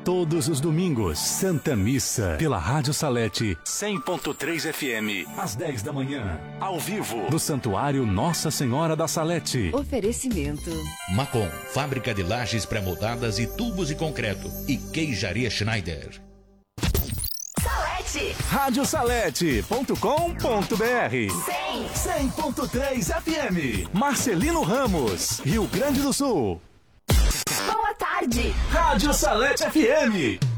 Todos os domingos, Santa Missa, pela Rádio Salete, 100.3 FM, às 10 da manhã, ao vivo, do Santuário Nossa Senhora da Salete. Oferecimento Macon, fábrica de lajes pré-moldadas e tubos de concreto. E Queijaria Schneider. Salete, Radiosalete.com.br 100.3 FM, Marcelino Ramos, Rio Grande do Sul. boa tarde. Rádio Salete FM.